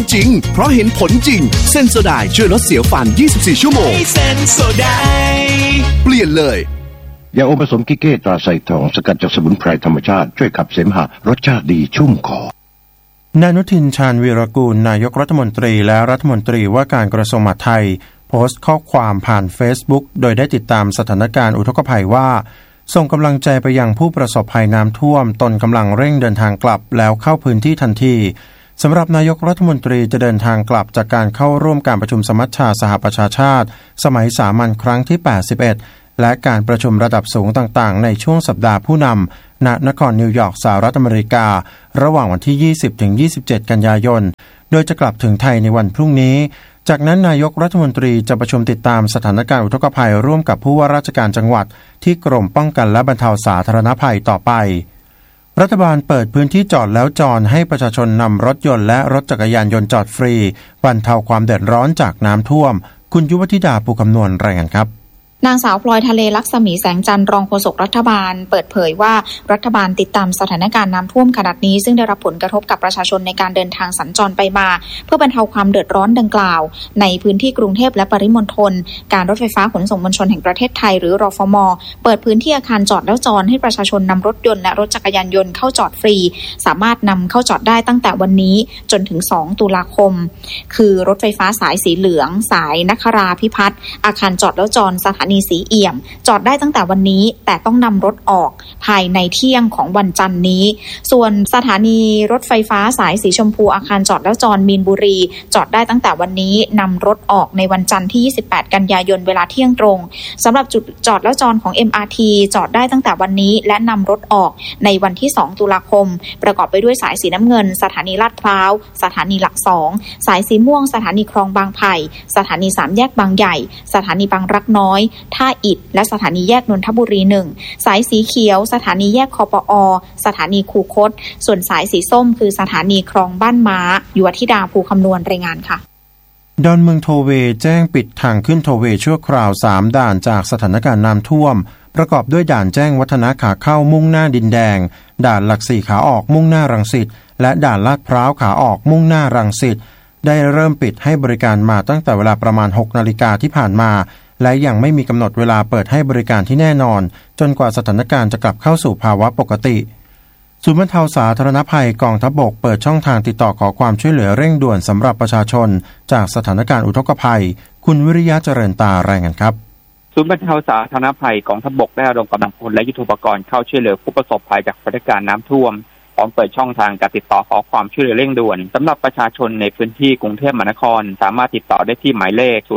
จริงเพราะเห็นผลจริงเซนโซไดช่วยลดเสียวฟัน24ชั่วโมงเซนโซไดเปลี่ยนเลยยาอมผสมกิเก้ตราไซทองสกัดจากสมุนไพรธรรมชาติช่วยขับเสมหะรสชาติดีชุ่มคอนายอนุทินชาญวีรกูลนายกรัฐมนตรีและรัฐมนตรีว่าการกระทรวงมหาดไทยโพสต์ข้อความผ่าน Facebook โดยได้ติดตามสถานการณ์อุทกภัยว่าส่งกำลังใจไปยังผู้ประสบภัยน้ำท่วมตนกำลังเร่งเดินทางกลับแล้วเข้าพื้นที่ทันทีสำหรับนายกรัฐมนตรีจะเดินทางกลับจากการเข้าร่วมการประชุมสมัชชาสหประชาชาติสมัยสามัญครั้งที่81และการประชุมระดับสูงต่างๆในช่วงสัปดาห์ผู้นำณนครนิวยอร์กสหรัฐอเมริการะหว่างวันที่ 20-27 กันยายนโดยจะกลับถึงไทยในวันพรุ่งนี้จากนั้นนายกรัฐมนตรีจะประชุมติดตามสถานการณ์อุทกภัยร่วมกับผู้ว่าราชการจังหวัดที่กรมป้องกันและบรรเทาสาธารณภัยต่อไปรัฐบาลเปิดพื้นที่จอดแล้วจอดให้ประชาชนนำรถยนต์และรถจักรยานยนต์จอดฟรีบรรเทาความเดือดร้อนจากน้ำท่วมคุณยุวธิดาภูคำนวณรายงานครับนางสาวพลอยทะเลลักษมีแสงจันทร์รองโฆษกรัฐบาลเปิดเผยว่ารัฐบาลติดตามสถานการณ์น้ำท่วมขนาดนี้ซึ่งได้รับผลกระทบกับประชาชนในการเดินทางสัญจรไปมาเพื่อบรรเทาความเดือดร้อนดังกล่าวในพื้นที่กรุงเทพและปริมณฑลการรถไฟฟ้าขนส่งมวลชนแห่งประเทศไทยหรือรฟม.เปิดพื้นที่อาคารจอดแล้วจอดให้ประชาชนนำรถยนต์และรถจักรยานยนต์เข้าจอดฟรีสามารถนำเข้าจอดได้ตั้งแต่วันนี้จนถึง2ตุลาคมคือรถไฟฟ้าสายสีเหลืองสายนคราพิพัฒน์อาคารจอดแล้วจอดสถานีสีเอี่ยมจอดได้ตั้งแต่วันนี้แต่ต้องนำรถออกภายในเที่ยงของวันจันทร์นี้ส่วนสถานีรถไฟฟ้าสายสีชมพูอาคารจอดแล้วจอดมีนบุรีจอดได้ตั้งแต่วันนี้นำรถออกในวันจันทร์ที่28กันยายนเวลาเที่ยงตรงสำหรับจุดจอดแล้วจอดของ MRT จอดได้ตั้งแต่วันนี้และนำรถออกในวันที่2ตุลาคมประกอบไปด้วยสายสีน้ำเงินสถานีลาดพร้าวสถานีหลัก2สายสีม่วงสถานีคลองบางไผ่สถานี3แยกบางใหญ่สถานีบางรักน้อยท่าอิฐและสถานีแยกนนทบุรี1สายสีเขียวสถานีแยกคปอสถานีคูคตส่วนสายสีส้มคือสถานีคลองบ้านม้ายุวธิดาภูคำนวณรายงานค่ะดอนเมืองโทเวแจ้งปิดทางขึ้นโทเวชั่วคราว3ด่านจากสถานการณ์น้ำท่วมประกอบด้วยด่านแจ้งวัฒนะขาเข้ามุ่งหน้าดินแดงด่านหลัก4ขาออกมุ่งหน้ารังสิตและด่านลาดพร้าวขาออกมุ่งหน้ารังสิตได้เริ่มปิดให้บริการมาตั้งแต่เวลาประมาณ 6 นาฬิกาที่ผ่านมาและยังไม่มีกำหนดเวลาเปิดให้บริการที่แน่นอนจนกว่าสถานการณ์จะกลับเข้าสู่ภาวะปกติศูนย์บรรเทาสาธารณภัยกองทัพบกเปิดช่องทางติดต่อขอความช่วยเหลือเร่งด่วนสำหรับประชาชนจากสถานการณ์อุทกภัยคุณวิริยะเจริญตารายงานครับศูนย์บรรเทาสาธารณภัยกองทัพบกได้ระดมกำลังพลและยุทโธปกรณ์เข้าช่วยเหลือผู้ประสบภัยจากสถานการณ์น้ำท่วมพร้อมเปิดช่องทางการติดต่อขอความช่วยเหลือเร่งด่วนสำหรับประชาชนในพื้นที่กรุงเทพมหานครสามารถติดต่อได้ที่หมายเลข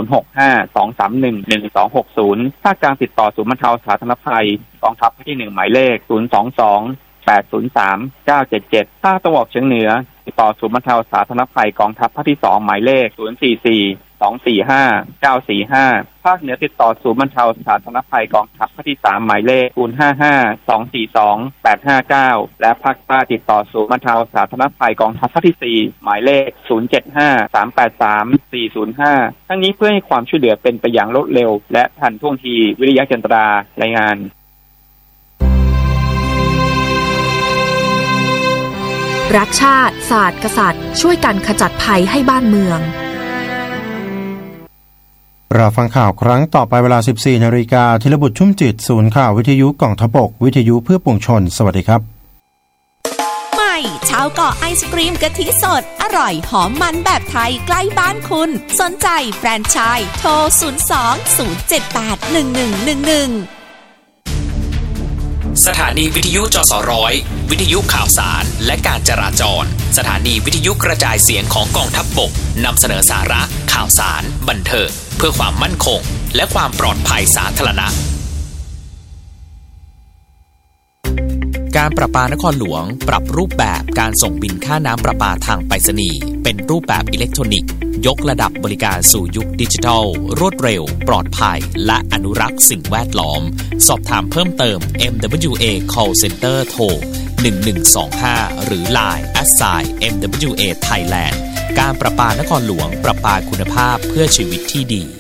065-231-1260 ถ้าการติดต่อศูนย์บรรเทาสาธารณภัยกองทัพที่1หมายเลข 022-803-977 ถ้าตะวันออกเฉียงเหนือติดต่อศูนย์บรรเทาสาธารณภัยกองทัพภาคที่2หมายเลข 044-245-945 ภาคเหนือติดต่อศูนย์บรรเทาสาธารณภัยกองทัพภาคที่3หมายเลข 055-242-859 และภาคใต้ติดต่อศูนย์บรรเทาสาธารณภัยกองทัพภาคที่4หมายเลข 075-383-405 ทั้งนี้เพื่อให้ความช่วยเหลือเป็นไปอย่างรวดเร็วและทันท่วงทีวิริยะจันทรารายงานรักชาติศาสตร์กษัตริย์ช่วยกันขจัดภัยให้บ้านเมืองเราฟังข่าวครั้งต่อไปเวลา 14:00 น.ธีรบุตรชุ่มจิตศูนย์ข่าววิทยุกองทัพบกวิทยุเพื่อปวงชนสวัสดีครับใหม่ชาวเกาะไอศกรีมกะทิสดอร่อยหอมมันแบบไทยใกล้บ้านคุณสนใจแฟรนไชส์โทร 02-078-1111 สถานีวิทยุจสร้อยวิทยุข่าวสารและการจราจรสถานีวิทยุกระจายเสียงของกองทัพบกนำเสนอสาระข่าวสารบันเทิงเพื่อความมั่นคงและความปลอดภัยสาธารณะการประปานครหลวงปรับรูปแบบการส่งบินค่าน้ำประปาทางไปรษณีย์เป็นรูปแบบอิเล็กทรอนิกส์ยกระดับบริการสู่ยุคดิจิทัลรวดเร็วปลอดภัยและอนุรักษ์สิ่งแวดล้อมสอบถามเพิ่มเติม MWA Call Center โทร 1125 หรือ Line @MWA Thailand การประปานครหลวงประปาคุณภาพเพื่อชีวิตที่ดี